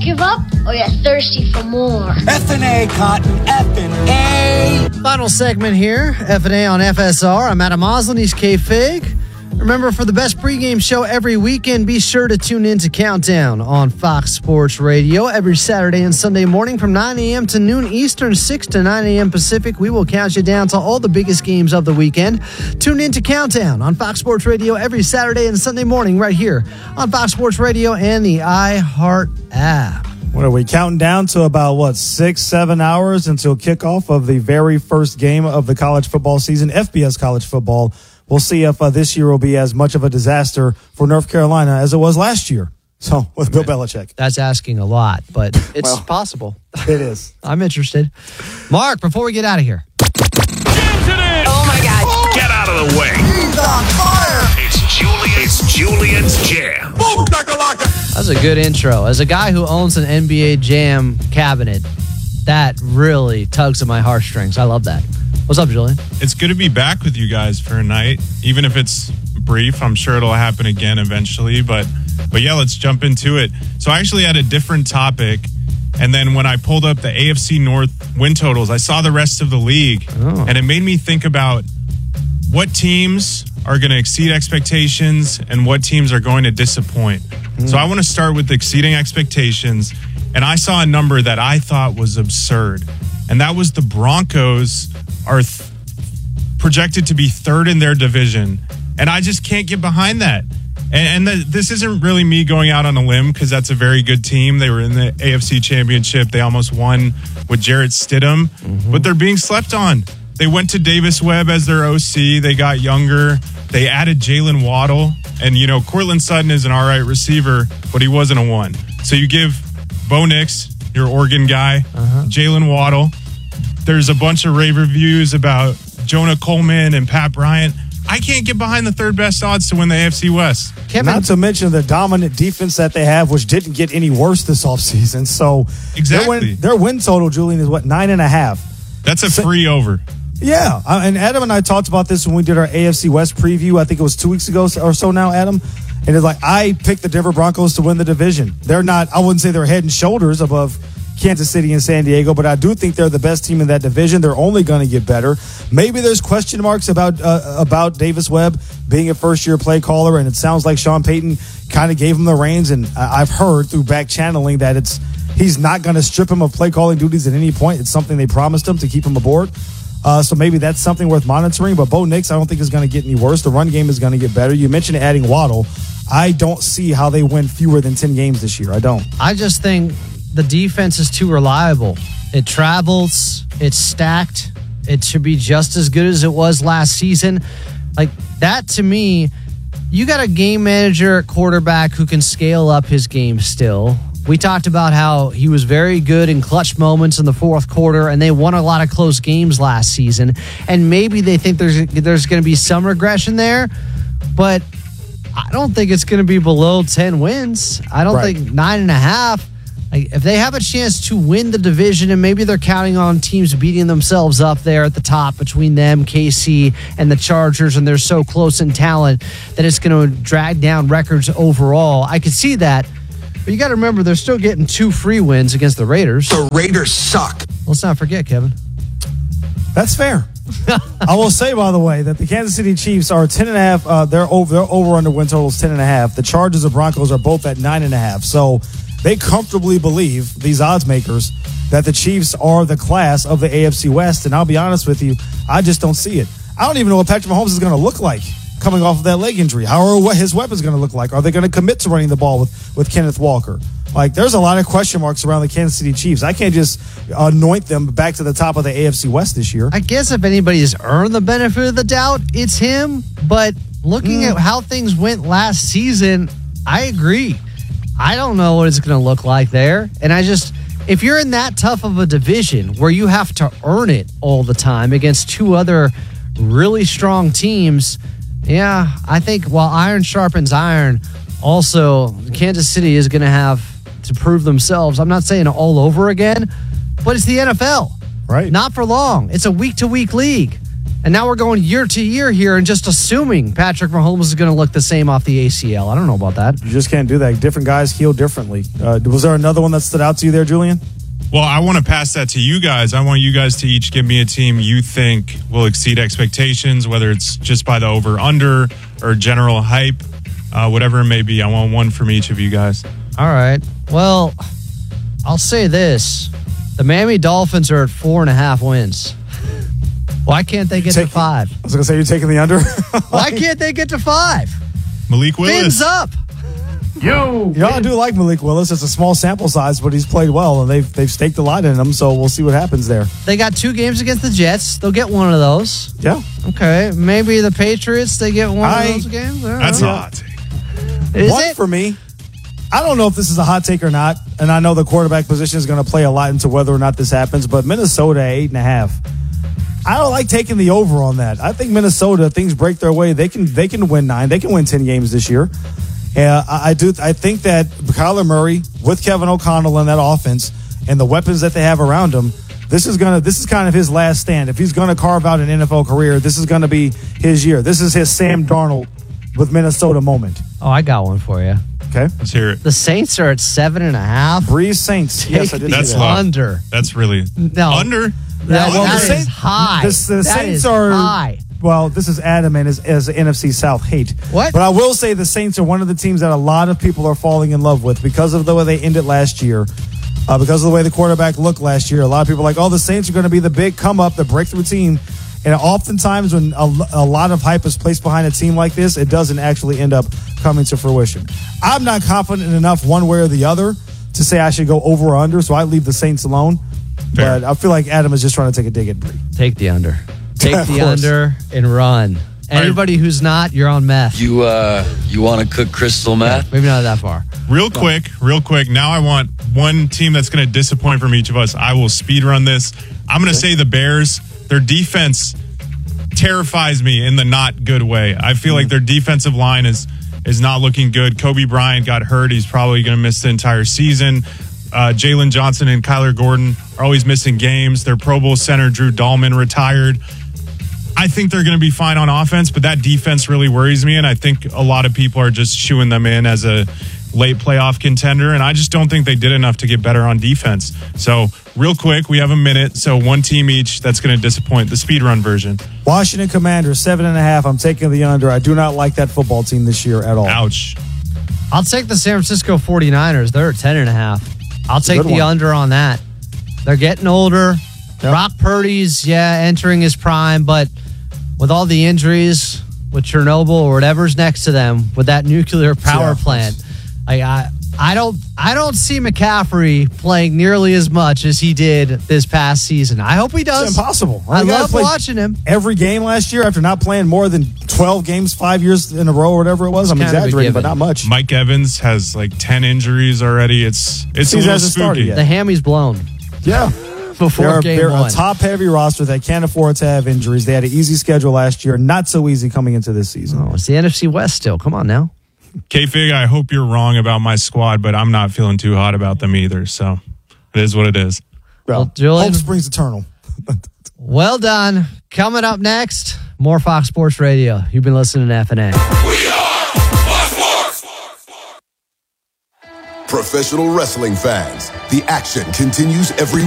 give up or you're thirsty for more? F&A, Cotton, F&A. Final segment here, F&A on FSR. I'm Adam Oslin, he's K-Fig. Remember, for the best pregame show every weekend, be sure to tune in to Countdown on Fox Sports Radio every Saturday and Sunday morning from 9 a.m. to noon Eastern, 6 to 9 a.m. Pacific. We will count you down to all the biggest games of the weekend. Tune in to Countdown on Fox Sports Radio every Saturday and Sunday morning right here on Fox Sports Radio and the iHeart app. What are we counting down to about, 6-7 hours until kickoff of the very first game of the college football season, FBS college football. We'll see if this year will be as much of a disaster for North Carolina as it was last year. So, with Bill Belichick. That's asking a lot, but it's possible. It is. I'm interested. Mark, before we get out of here. Oh, my God. Get out of the way. He's on fire. It's Julian's Jam. Boom, shakalaka. That's a good intro. As a guy who owns an NBA Jam cabinet, that really tugs at my heartstrings. I love that. What's up, Julian? It's good to be back with you guys for a night, even if it's brief. I'm sure it'll happen again eventually, but yeah, let's jump into it. So I actually had a different topic, and then when I pulled up the AFC North win totals, I saw the rest of the league, and it made me think about what teams are going to exceed expectations and what teams are going to disappoint. So I want to start with exceeding expectations, and I saw a number that I thought was absurd, and that was the Broncos are projected to be third in their division, and I just can't get behind that. And this isn't really me going out on a limb because that's a very good team. They were in the AFC Championship. They almost won with Jarrett Stidham, but they're being slept on. They went to Davis Webb as their OC. They got younger. They added Jalen Waddle, and Courtland Sutton is an all right receiver, but he wasn't a one. So you give Bo Nix, your Oregon guy, Jalen Waddle. There's a bunch of rave reviews about Jonah Coleman and Pat Bryant. I can't get behind the third best odds to win the AFC West. Not to mention the dominant defense that they have, which didn't get any worse this offseason. So exactly, their win total, Julian, is 9.5. That's a free over. Yeah, and Adam and I talked about this when we did our AFC West preview. I think it was 2 weeks ago or so now, Adam. And it's like, I picked the Denver Broncos to win the division. They're not, I wouldn't say they're head and shoulders above Kansas City and San Diego, but I do think they're the best team in that division. They're only going to get better. Maybe there's question marks about Davis Webb being a first-year play caller, and it sounds like Sean Payton kind of gave him the reins, and I've heard through back channeling that he's not going to strip him of play calling duties at any point. It's something they promised him to keep him aboard. So maybe that's something worth monitoring, but Bo Nix I don't think is going to get any worse. The run game is going to get better. You mentioned adding Waddle. I don't see how they win fewer than 10 games this year. I don't. I just think the defense is too reliable. It travels. It's stacked. It should be just as good as it was last season. Like that, to me, you got a game manager at quarterback who can scale up his game still. We talked about how he was very good in clutch moments in the fourth quarter, and they won a lot of close games last season. And maybe they think there's going to be some regression there, but I don't think it's going to be below 10 wins. I don't think 9.5. If they have a chance to win the division, and maybe they're counting on teams beating themselves up there at the top between them, KC, and the Chargers, and they're so close in talent that it's going to drag down records overall, I could see that. But you got to remember, they're still getting 2 free wins against the Raiders. The Raiders suck. Let's not forget, Kevin. That's fair. I will say, by the way, that the Kansas City Chiefs are 10.5. Their over-under win total is 10.5. The Chargers and Broncos are both at 9.5. So they comfortably believe, these odds makers, that the Chiefs are the class of the AFC West. And I'll be honest with you, I just don't see it. I don't even know what Patrick Mahomes is going to look like coming off of that leg injury. What his weapon's going to look like. Are they going to commit to running the ball with Kenneth Walker? Like, there's a lot of question marks around the Kansas City Chiefs. I can't just anoint them back to the top of the AFC West this year. I guess if anybody's earned the benefit of the doubt, it's him. But looking at how things went last season, I agree. I don't know what it's going to look like there. And if you're in that tough of a division where you have to earn it all the time against 2 other really strong teams, yeah, I think while iron sharpens iron, also Kansas City is going to have to prove themselves. I'm not saying all over again, but it's the NFL. Right. Not for long. It's a week-to-week league. And now we're going year to year here and just assuming Patrick Mahomes is going to look the same off the ACL. I don't know about that. You just can't do that. Different guys heal differently. Was there another one that stood out to you there, Julian? Well, I want to pass that to you guys. I want you guys to each give me a team you think will exceed expectations, whether it's just by the over-under or general hype, whatever it may be. I want one from each of you guys. All right. Well, I'll say this. The Miami Dolphins are at 4.5 wins. Why can't they get to 5? I was going to say, you're taking the under? Why can't they get to 5? Malik Willis. Fins up. I do like Malik Willis. It's a small sample size, but he's played well, and they've staked a lot in him, so we'll see what happens there. They got 2 games against the Jets. They'll get one of those. Yeah. Okay. Maybe the Patriots, they get one of those games. That's hot. Is One it? for me. I don't know if this is a hot take or not, and I know the quarterback position is going to play a lot into whether or not this happens, but Minnesota 8.5. I don't like taking the over on that. I think Minnesota, things break their way. They can win 9. They can win 10 games this year. I think that Kyler Murray with Kevin O'Connell in that offense and the weapons that they have around him, this is kind of his last stand. If he's going to carve out an NFL career, this is going to be his year. This is his Sam Darnold with Minnesota moment. Oh, I got one for you. Okay. Let's hear it. The Saints are at 7.5. Breeze Saints. Yes, I did That's see that. low. Under. That's really No. under. That, well, that the is Saints- high. The That Saints is are high. Well, this is Adam and his NFC South hate. What? But I will say the Saints are one of the teams that a lot of people are falling in love with because of the way they ended last year, because of the way the quarterback looked last year. A lot of people are like, oh, the Saints are going to be the big come up, the breakthrough team. And oftentimes when a lot of hype is placed behind a team like this, it doesn't actually end up coming to fruition. I'm not confident enough one way or the other to say I should go over or under, so I leave the Saints alone. Fair. But I feel like Adam is just trying to take a dig at Bree. Take the under. Take Of the course. under and run. Anybody who's not, you're on meth. You want to cook crystal meth? Maybe not that far. Real quick. Now I want one team that's going to disappoint from each of us. I will speed run this. I'm going to say the Bears. Their defense terrifies me in the not good way. I feel like their defensive line is not looking good. Kobe Bryant got hurt. He's probably going to miss the entire season. Jalen Johnson and Kyler Gordon are always missing games. Their Pro Bowl center, Drew Dahlman, retired. I think they're going to be fine on offense, but that defense really worries me, and I think a lot of people are just shooing them in as a late playoff contender, and I just don't think they did enough to get better on defense. So, real quick, we have a minute, so one team each that's going to disappoint, the speed run version. Washington Commanders, 7.5. I'm taking the under. I do not like that football team this year at all. Ouch. I'll take the San Francisco 49ers. They're at 10.5. I'll take good the one. under on that. They're getting older. Brock Purdy's, entering his prime, but with all the injuries, with Chernobyl or whatever's next to them, with that nuclear power plant, I don't see McCaffrey playing nearly as much as he did this past season. I hope he does. It's impossible. I The guy love played watching him. every game last year after not playing more than 12 games 5 years in a row or whatever it was. I'm kind of a exaggerating, but given. not much. Mike Evans has like 10 injuries already. It's a Season little hasn't started spooky. yet. The hammy's blown Yeah. before game They're one. a top-heavy roster that can't afford to have injuries. They had an easy schedule last year. Not so easy coming into this season. Oh, it's the NFC West still. Come on now. K-Fig, I hope you're wrong about my squad, but I'm not feeling too hot about them either. So it is what it is. Well, Julian, hope springs eternal. well done. Coming up next, more Fox Sports Radio. You've been listening to FNA. We are Fox Sports. Professional wrestling fans, the action continues every